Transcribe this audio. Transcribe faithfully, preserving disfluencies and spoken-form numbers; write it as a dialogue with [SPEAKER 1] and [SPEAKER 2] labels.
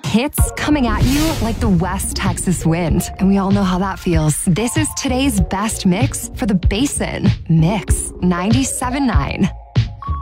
[SPEAKER 1] Hits coming at you like the West Texas wind, and we all know how that feels. This is today's best mix for the Basin. Mix ninety-seven point nine.